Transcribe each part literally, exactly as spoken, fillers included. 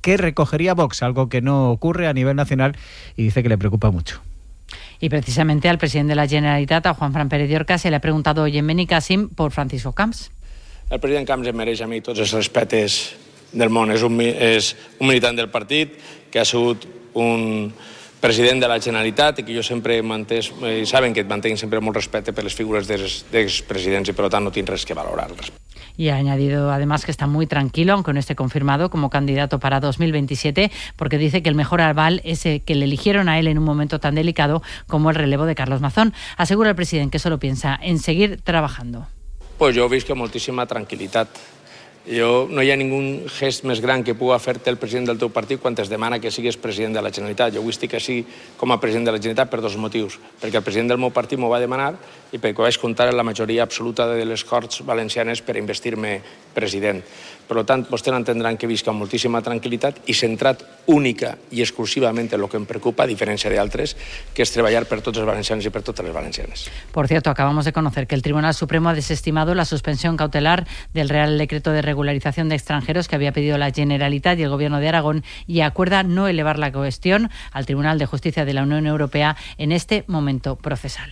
que recogería Vox, algo que no ocurre a nivel nacional, y dice que le preocupa mucho. Y precisamente al presidente de la Generalitat, a Juanfran Pérez de Orca, se le ha preguntado hoy en Benicàssim por Francisco Camps. El president Camps em mereix a mi tots els respectes del món. És un, és un militant del partit que ha sigut un president de la Generalitat i que jo sempre he mantès, eh, saben que et mantenc sempre molt respecte per les figures dels, dels presidents i per tant no tinc res que valorar. Y ha añadido además que está muy tranquilo, aunque no esté confirmado como candidato para dos mil veintisiete, porque dice que el mejor aval es que le eligieron a él en un momento tan delicado como el relevo de Carlos Mazón. Asegura el presidente que solo piensa en seguir trabajando. Pues jo visc amb moltíssima tranquil·litat. Jo, no hi ha ningú gest més gran que pugui fer-te el president del teu partit quan es demana que siguis president de la Generalitat. Jo vull estar així com a president de la Generalitat per dos motius. Perquè el president del meu partit m'ho va demanar i perquè vaig comptar en la majoria absoluta de les Corts Valencianes per investir-me president. Per tant, vostès entendran que visc amb moltíssima tranquil·litat i centrat única i exclusivament en el que em preocupa, a diferència d'altres, que és treballar per tots els valencians i per totes les valencianes. Por cierto, acabamos de conocer que el Tribunal Supremo ha desestimado la suspensión cautelar del Real Decreto de Regularización de Extranjeros que había pedido la Generalitat y el Gobierno de Aragón y acuerda no elevar la cuestión al Tribunal de Justicia de la Unión Europea en este momento procesal.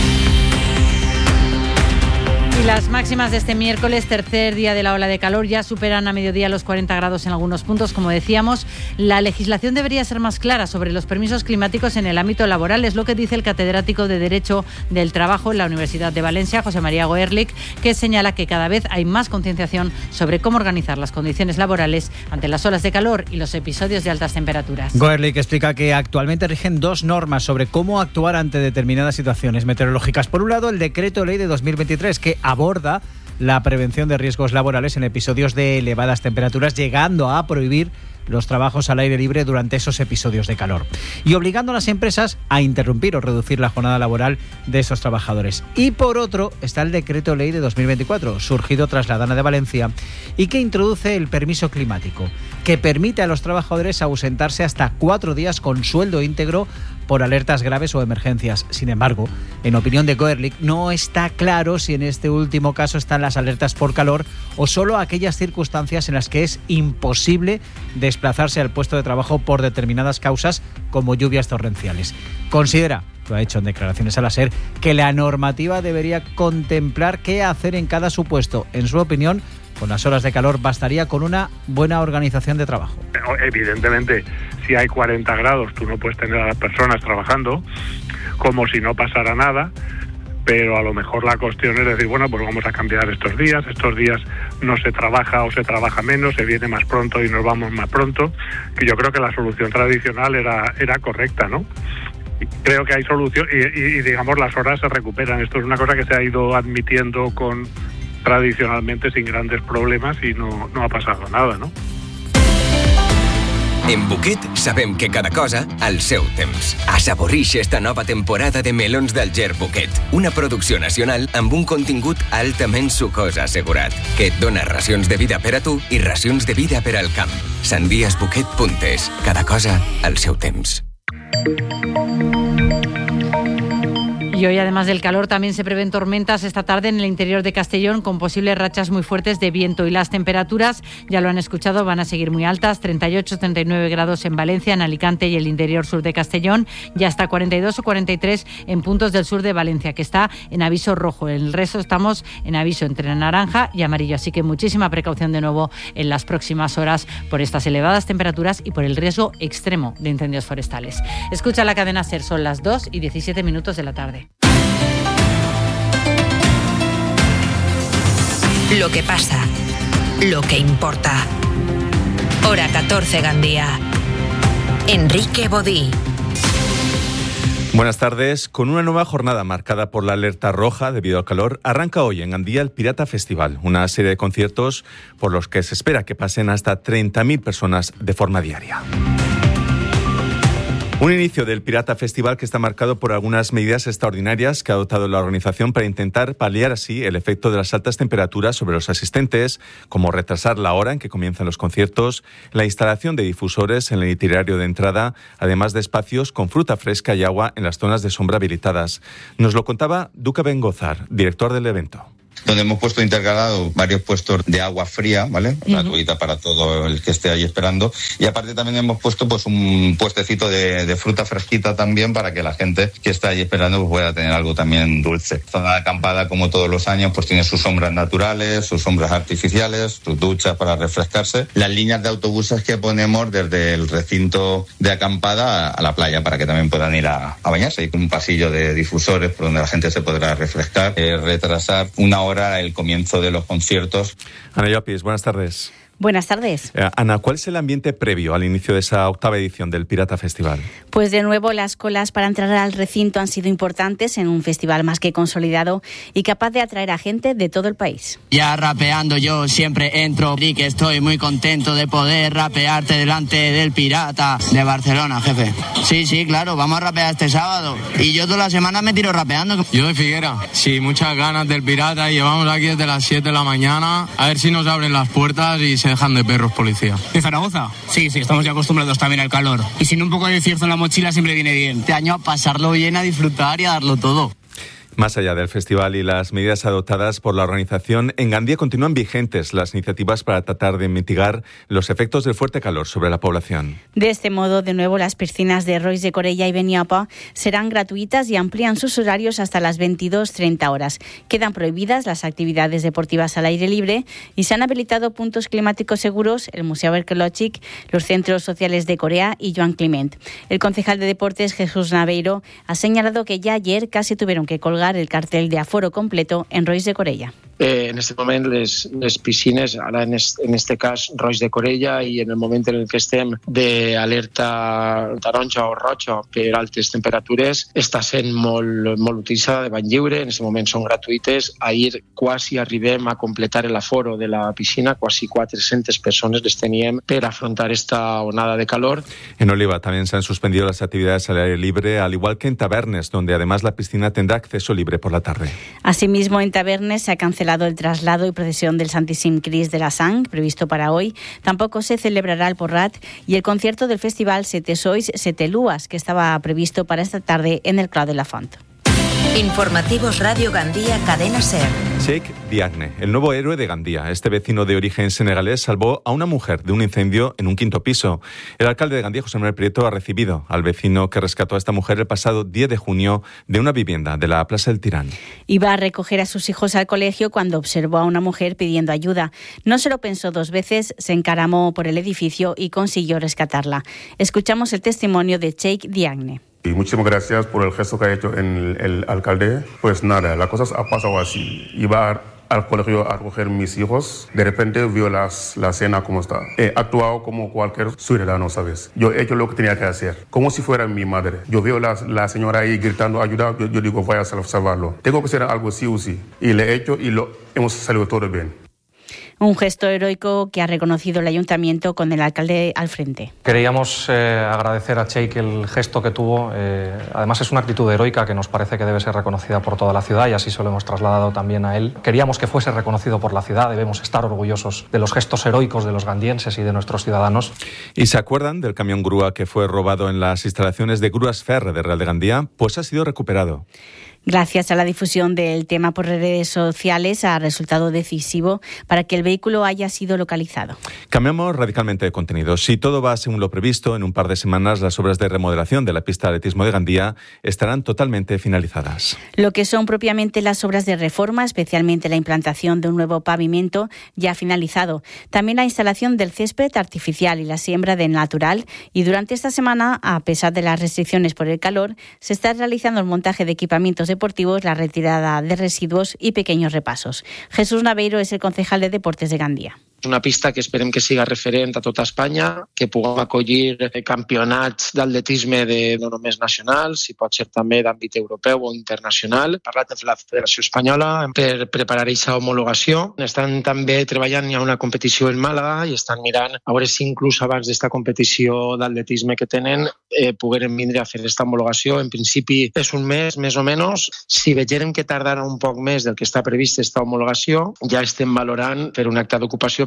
Y las máximas de este miércoles, tercer día de la ola de calor, ya superan a mediodía los cuarenta grados en algunos puntos. Como decíamos, la legislación debería ser más clara sobre los permisos climáticos en el ámbito laboral. Es lo que dice el catedrático de Derecho del Trabajo en la Universidad de Valencia, José María Goerlich, que señala que cada vez hay más concienciación sobre cómo organizar las condiciones laborales ante las olas de calor y los episodios de altas temperaturas. Goerlich explica que actualmente rigen dos normas sobre cómo actuar ante determinadas situaciones meteorológicas. Por un lado, el Decreto Ley de dos mil veintitrés, que aborda la prevención de riesgos laborales en episodios de elevadas temperaturas, llegando a prohibir los trabajos al aire libre durante esos episodios de calor y obligando a las empresas a interrumpir o reducir la jornada laboral de esos trabajadores. Y por otro está el Decreto Ley de dos mil veinticuatro, surgido tras la Dana de Valencia, y que introduce el permiso climático, que permite a los trabajadores ausentarse hasta cuatro días con sueldo íntegro por alertas graves o emergencias. Sin embargo, en opinión de Goerlich, no está claro si en este último caso están las alertas por calor o solo aquellas circunstancias en las que es imposible desplazarse al puesto de trabajo por determinadas causas como lluvias torrenciales. Considera, lo ha hecho en declaraciones a la SER, que la normativa debería contemplar qué hacer en cada supuesto. En su opinión, con las horas de calor bastaría con una buena organización de trabajo. Evidentemente, si hay cuarenta grados, tú no puedes tener a las personas trabajando como si no pasara nada, pero a lo mejor la cuestión es decir, bueno, pues vamos a cambiar estos días, estos días no se trabaja o se trabaja menos, se viene más pronto y nos vamos más pronto, que yo creo que la solución tradicional era, era correcta, ¿no? Creo que hay solución y, y, y digamos las horas se recuperan. Esto es una cosa que se ha ido admitiendo con tradicionalmente sin grandes problemas y no, no ha pasado nada, ¿no? En Buquet sabem que cada cosa al seu temps. Assaborix esta nova temporada de melons d'Alger Buquet, una producció nacional amb un contingut altament sucós assegurat, que et dona racions de vida per a tu i racions de vida per al camp. sandiasbuquet punt es. Cada cosa al seu temps. Y hoy, además del calor, también se prevén tormentas esta tarde en el interior de Castellón con posibles rachas muy fuertes de viento. Y las temperaturas, ya lo han escuchado, van a seguir muy altas. treinta y ocho, treinta y nueve grados en Valencia, en Alicante y el interior sur de Castellón. Y hasta cuarenta y dos o cuarenta y tres en puntos del sur de Valencia, que está en aviso rojo. En el resto estamos en aviso entre naranja y amarillo. Así que muchísima precaución de nuevo en las próximas horas por estas elevadas temperaturas y por el riesgo extremo de incendios forestales. Escucha la cadena SER, son las dos y diecisiete minutos de la tarde. Lo que pasa, lo que importa. Hora catorce, Gandía. Enrique Bodí. Buenas tardes. Con una nueva jornada marcada por la alerta roja debido al calor, arranca hoy en Gandía el Pirata Festival, una serie de conciertos por los que se espera que pasen hasta treinta mil personas de forma diaria. Un inicio del Pirata Festival que está marcado por algunas medidas extraordinarias que ha adoptado la organización para intentar paliar así el efecto de las altas temperaturas sobre los asistentes, como retrasar la hora en que comienzan los conciertos, la instalación de difusores en el itinerario de entrada, además de espacios con fruta fresca y agua en las zonas de sombra habilitadas. Nos lo contaba Duca Bengozar, director del evento. donde hemos puesto intercalado varios puestos de agua fría, ¿vale? Uh-huh. Gratuita para todo el que esté ahí esperando. Y aparte también hemos puesto pues un puestecito de, de fruta fresquita también para que la gente que está ahí esperando pues, pueda tener algo también dulce. Zona de acampada, como todos los años, pues tiene sus sombras naturales, sus sombras artificiales, sus duchas para refrescarse. Las líneas de autobuses que ponemos desde el recinto de acampada a la playa para que también puedan ir a, a bañarse. Hay un pasillo de difusores por donde la gente se podrá refrescar, eh, retrasar una hora el comienzo de los conciertos. Ana Llopis, buenas tardes. Buenas tardes. Eh, Ana, ¿cuál es el ambiente previo al inicio de esa octava edición del Pirata Festival? Pues de nuevo las colas para entrar al recinto han sido importantes en un festival más que consolidado y capaz de atraer a gente de todo el país. Ya rapeando yo siempre entro y que estoy muy contento de poder rapearte delante del Pirata de Barcelona, jefe. Sí, sí, claro, vamos a rapear este sábado y yo toda la semana me tiro rapeando. Yo de Figuera, sí, muchas ganas del Pirata y llevamos aquí desde las siete de la mañana a ver si nos abren las puertas y se dejan de perros policía. ¿De Zaragoza? Sí, sí, estamos ya acostumbrados también al calor. Y sin un poco de cierzo en la mochila siempre viene bien. Este año a pasarlo bien, a disfrutar y a darlo todo. Más allá del festival y las medidas adoptadas por la organización, en Gandía continúan vigentes las iniciativas para tratar de mitigar los efectos del fuerte calor sobre la población. De este modo, de nuevo, las piscinas de Rois de Corella y Beniapa serán gratuitas y amplían sus horarios hasta las veintidós treinta horas. Quedan prohibidas las actividades deportivas al aire libre y se han habilitado puntos climáticos seguros, el Museo Arqueològic, los centros sociales de Corea y Joan Climent. El concejal de Deportes, Jesús Naveiro, ha señalado que ya ayer casi tuvieron que colgar el cartel de aforo completo en Rois de Corella. Eh, en este moment les, les piscines, ara en, est, en este cas Rois de Corella, i en el moment en el que estem d'alerta taronja o roja per altes temperatures, està sent molt, molt utilitzada de bany lliure, en aquest moment són gratuïtes. Ahir quasi arribem a completar l'aforo de la piscina, quasi cuatrocientas personas les teníem per afrontar esta onada de calor. En Oliva también se han suspendido las actividades al aire libre, al igual que en Tabernes, donde además la piscina tendrá acceso libre por la tarde. Asimismo, en Tabernes se ha cancelado el traslado y procesión del Santíssim Crist de la Sang, previsto para hoy. Tampoco se celebrará el Porrat y el concierto del festival Sete Sois, Sete Luas, que estaba previsto para esta tarde en el Clau de la Font. Informativos Radio Gandía, Cadena SER. Cheikh Diagne, el nuevo héroe de Gandía. Este vecino de origen senegalés salvó a una mujer de un incendio en un quinto piso. El alcalde de Gandía, José Manuel Prieto, ha recibido al vecino que rescató a esta mujer el pasado diez de junio de una vivienda de la Plaza del Tirán. Iba a recoger a sus hijos al colegio cuando observó a una mujer pidiendo ayuda. No se lo pensó dos veces, se encaramó por el edificio y consiguió rescatarla. Escuchamos el testimonio de Cheikh Diagne. Y muchísimas gracias por el gesto que ha hecho el, el alcalde. Pues nada, la cosa ha pasado así. Iba al colegio a recoger mis hijos. De repente vio las, la escena como está. He actuado como cualquier ciudadano, ¿sabes? Yo he hecho lo que tenía que hacer, como si fuera mi madre. Yo veo la, la señora ahí gritando ayuda, yo, yo digo voy a salvarlo. Tengo que hacer algo sí o sí. Y le he hecho y lo hemos salido todo bien. Un gesto heroico que ha reconocido el ayuntamiento con el alcalde al frente. Queríamos eh, agradecer a Cheikh el gesto que tuvo. Eh, además es una actitud heroica que nos parece que debe ser reconocida por toda la ciudad y así se lo hemos trasladado también a él. Queríamos que fuese reconocido por la ciudad. Debemos estar orgullosos de los gestos heroicos de los gandienses y de nuestros ciudadanos. ¿Y se acuerdan del camión grúa que fue robado en las instalaciones de Grúas Ferre de Real de Gandía? Pues ha sido recuperado. Gracias a la difusión del tema por redes sociales ha resultado decisivo para que el vehículo haya sido localizado. Cambiamos radicalmente de contenido. Si todo va según lo previsto, en un par de semanas las obras de remodelación de la pista de atletismo de Gandía estarán totalmente finalizadas. Lo que son propiamente las obras de reforma, especialmente la implantación de un nuevo pavimento, ya ha finalizado. También la instalación del césped artificial y la siembra de natural. Y durante esta semana, a pesar de las restricciones por el calor, se está realizando el montaje de equipamientos deportivos, la retirada de residuos y pequeños repasos. Jesús Naveiro es el concejal de Deportes de Gandía. Una pista que esperem que siga referent a tota Espanya, que puguem acollir campionats d'atletisme de, no només nacionals, i pot ser també d'àmbit europeu o internacional. He parlat amb la Federació Espanyola per preparar aquesta homologació. Estan també treballant, hi ha una competició en Màlaga i estan mirant a veure si inclús abans d'esta competició d'atletisme que tenen eh, pogueren vindre a fer aquesta homologació. En principi és un mes, més o menys. Si vegem que tardarà un poc més del que està previst aquesta homologació, ja estem valorant fer un acte d'ocupació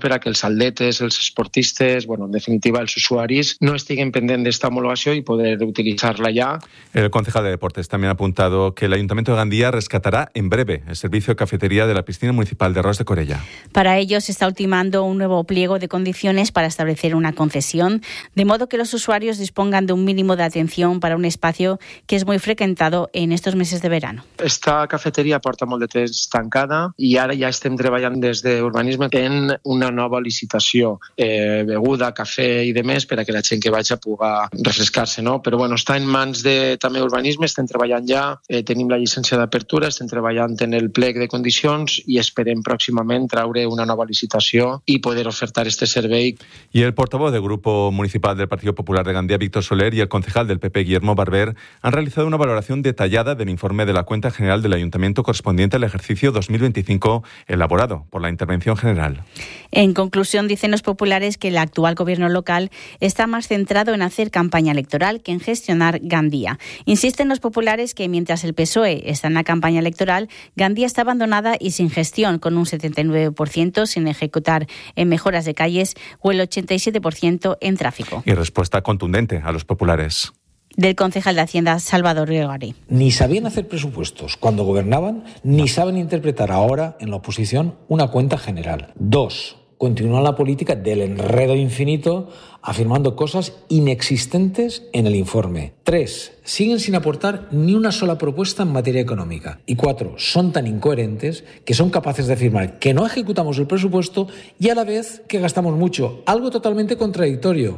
per a que els atletes, els esportistes, bueno, en definitiva els usuaris, no estiguin pendents d'esta homologació i poder utilitzar-la ja. El concejal de Deportes también ha apuntado que el Ayuntamiento de Gandía rescatará en breve el servicio de cafetería de la piscina municipal de Ros de Corella. Para ello se está ultimando un nuevo pliego de condiciones para establecer una concesión, de modo que los usuarios dispongan de un mínimo de atención para un espacio que es muy frecuentado en estos meses de verano. Esta cafeteria porta molt de temps tancada i ara ja estem treballant des d'Urbanisme en una nova licitació, eh, beguda, cafè i demés per a que la gent que vagi puga refrescar-se, no? Però bueno, està en mans de també Urbanisme, estem treballant ja, eh, tenim la llicència d'apertura, estem treballant en el plec de condicions i esperem pròximament traure una nova licitació i poder ofertar este servei. Y el portavoz del Grupo Municipal del Partido Popular de Gandía, Víctor Soler, y el concejal del P P, Guillermo Barber, han realizado una valoración detallada del informe de la cuenta general del Ayuntamiento correspondiente al ejercicio dos mil veinticinco, elaborado por la Intervención General. En conclusión, dicen los populares que el actual gobierno local está más centrado en hacer campaña electoral que en gestionar Gandía. Insisten los populares que mientras el P S O E está en la campaña electoral, Gandía está abandonada y sin gestión, con un setenta y nueve por ciento sin ejecutar en mejoras de calles o el ochenta y siete por ciento en tráfico. Y respuesta contundente a los populares. Del concejal de Hacienda, Salvador Riogari. Ni sabían hacer presupuestos cuando gobernaban, ni saben interpretar ahora, en la oposición, una cuenta general. Dos, continúan la política del enredo infinito, afirmando cosas inexistentes en el informe. Tres, siguen sin aportar ni una sola propuesta en materia económica. Y cuatro, son tan incoherentes que son capaces de afirmar que no ejecutamos el presupuesto y a la vez que gastamos mucho, algo totalmente contradictorio.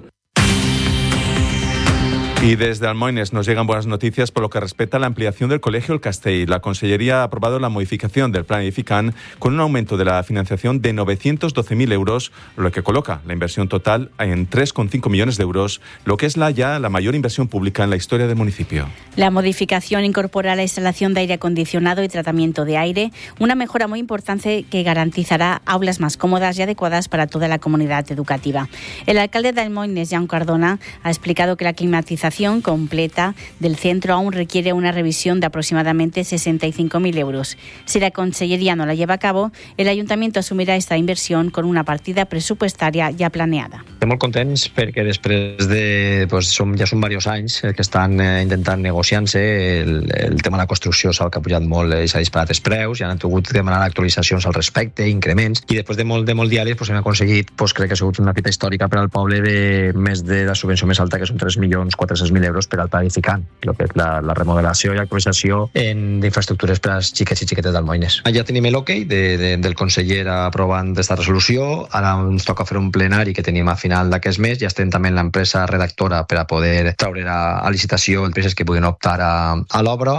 Y desde Almoines nos llegan buenas noticias por lo que respecta a la ampliación del Colegio El Castell. La Consellería ha aprobado la modificación del plan Edifican con un aumento de la financiación de novecientos doce mil euros, lo que coloca la inversión total en tres coma cinco millones de euros, lo que es la ya la mayor inversión pública en la historia del municipio. La modificación incorpora la instalación de aire acondicionado y tratamiento de aire, una mejora muy importante que garantizará aulas más cómodas y adecuadas para toda la comunidad educativa. El alcalde de Almoines, Jaume Cardona, ha explicado que la climatización completa del centro aún requiere una revisión de aproximadamente sesenta y cinco mil euros. Si la Consellería no la lleva a cabo, el Ayuntamiento asumirá esta inversión con una partida presupuestaria ja planeada. Estem molt contents perquè després de... Pues, som, ja són diversos anys que estan eh, intentant negociant-se. El, el tema de la construcció s'ha que ha pujat molt i s'ha disparat els preus, i han hagut de demanar actualitzacions al respecte, increments, i després de molt, de molt diàlegs pues, hem aconseguit, pues, crec que ha sigut una fita històrica per al poble de més de la subvenció més alta, que són tres milions quatre-cents mil euros per al pla Edifican, el que és la, la remodelació i actualització d'infraestructures per als xiquets i xiquetes d'Almoines. Ja tenim l'ok de, de, del conseller aprovant aquesta resolució, ara ens toca fer un plenari que tenim a final d'aquest mes, ja estem també en l'empresa redactora per a poder traure a, a licitació empreses que puguin optar a, a l'obra.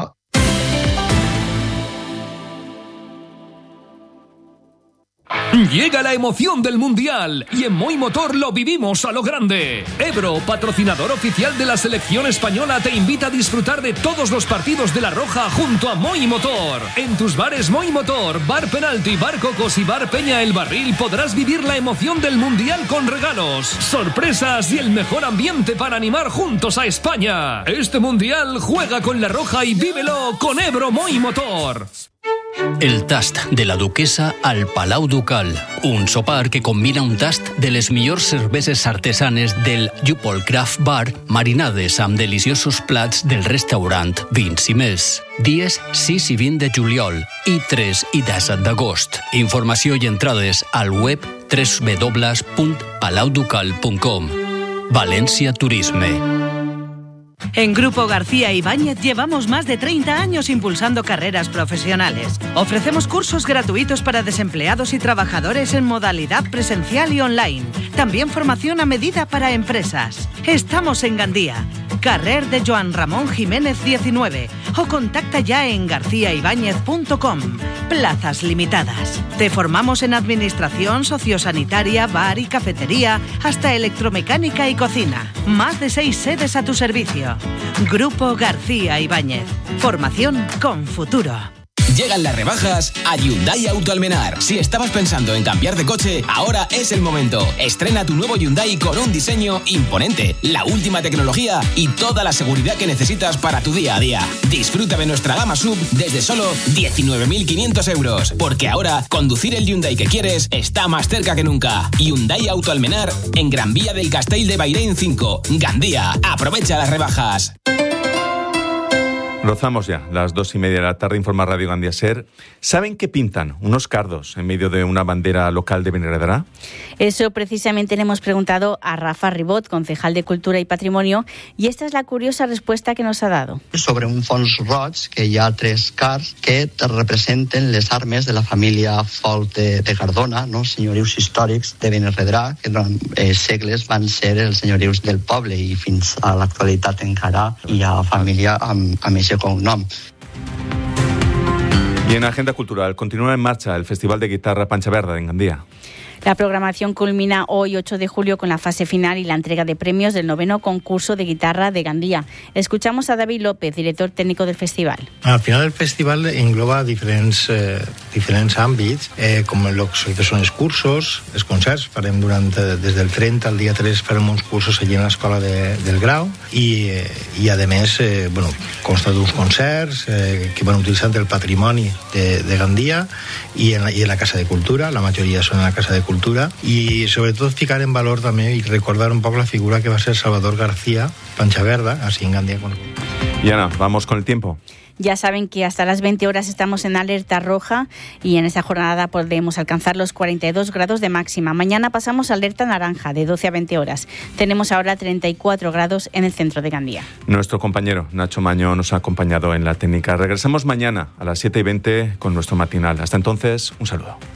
Llega la emoción del Mundial y en Moi Motor lo vivimos a lo grande. Ebro, patrocinador oficial de la selección española, te invita a disfrutar de todos los partidos de La Roja junto a Moi Motor. En tus bares Moi Motor, Bar Penalti, Bar Cocos y Bar Peña El Barril podrás vivir la emoción del Mundial con regalos, sorpresas y el mejor ambiente para animar juntos a España. Este Mundial juega con La Roja y vívelo con Ebro Moi Motor. El tast de la duquesa al Palau Ducal. Un sopar que combina un tast de les millors cerveses artesanes del Jupol Craft Bar marinades amb deliciosos plats del restaurant Vins i Més. Dies sis i vint de juliol i tres i disset d'agost. Informació i entrades al web w w w punt palau ducal punt com. Valencia Turisme. En Grupo García Ibáñez llevamos más de treinta años impulsando carreras profesionales. Ofrecemos cursos gratuitos para desempleados y trabajadores en modalidad presencial y online. También formación a medida para empresas. Estamos en Gandía, carrer de Joan Ramón Jiménez diecinueve, o contacta ya en garcía ibáñez punto com. Plazas limitadas. Te formamos en administración, sociosanitaria, bar y cafetería, hasta electromecánica y cocina. Más de seis sedes a tu servicio. Grupo García Ibáñez. Formación con futuro. Llegan las rebajas a Hyundai Auto Almenar. Si estabas pensando en cambiar de coche, ahora es el momento. Estrena tu nuevo Hyundai con un diseño imponente, la última tecnología y toda la seguridad que necesitas para tu día a día. Disfruta de nuestra gama sub desde solo diecinueve mil quinientos euros, porque ahora conducir el Hyundai que quieres está más cerca que nunca. Hyundai Auto Almenar en Gran Vía del Castell de Bairén cinco, Gandía. Aprovecha las rebajas. Rozamos ya las dos y media de la tarde, informa Radio Gandía Ser. ¿Saben qué pintan unos cardos en medio de una bandera local de Benirredrà? Eso precisamente le hemos preguntado a Rafa Ribot, concejal de Cultura y Patrimonio, y esta es la curiosa respuesta que nos ha dado. Sobre un fons roig que hi ha tres cars que representen les armes de la família Folk de, de Cardona, no? Senyorius històrics de Benirredrà, que durant eh, segles van ser els senyorius del poble i fins a l'actualitat encara hi ha família amb, amb aquest cognom. Y en Agenda Cultural continúa en marcha el Festival de Guitarra Pancha Verda en Gandía. La programación culmina hoy, ocho de julio, con la fase final y la entrega de premios del noveno concurso de guitarra de Gandía. Escuchamos a David López, director técnico del festival. Al final el festival engloba diferents, eh, diferents àmbits, eh, com el que són els cursos, els concerts. Farem durant, des del trenta al dia tres, farem uns cursos allí a l'escola de, del Grau i, eh, i a més, eh, bueno, consta d'uns concerts eh, que van utilitzant el patrimoni de, de Gandía i en, la, i en la Casa de Cultura, la majoria són en la Casa de Cultura, y sobre todo ficar en valor también y recordar un poco la figura que va a ser Salvador García, Pancha Verda, así en Gandía. Y Ana, vamos con el tiempo. Ya saben que hasta las veinte horas estamos en alerta roja y en esta jornada podemos alcanzar los cuarenta y dos grados de máxima. Mañana pasamos a alerta naranja de doce a veinte horas. Tenemos ahora treinta y cuatro grados en el centro de Gandía. Nuestro compañero Nacho Maño nos ha acompañado en la técnica. Regresamos mañana a las siete y veinte con nuestro matinal. Hasta entonces, un saludo.